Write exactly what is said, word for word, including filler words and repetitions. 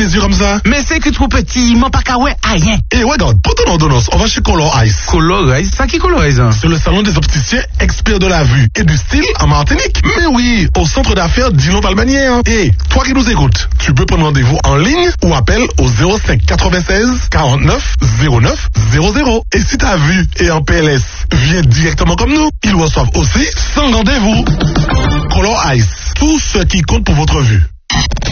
les yeux comme ça? Mais c'est que trop petit, m'en pas qu'à ouais, rien. Eh, ouais, regarde, pour ton ordonnance, on va chez Color Ice. Color Ice, ça qui Color Ice, hein? C'est le salon des opticiens experts de la vue et du style en Martinique. Mais oui, au centre d'affaires Dino Palmanier. Hein. Et toi qui nous écoutes, tu peux prendre rendez-vous en ligne ou appelle au zéro cinq quatre-vingt-seize quarante-neuf zéro neuf zéro zéro. Et si ta vue est en P L S, viens directement comme nous. Ils reçoivent aussi sans rendez-vous. Color Ice, tout ce qui compte pour votre vue.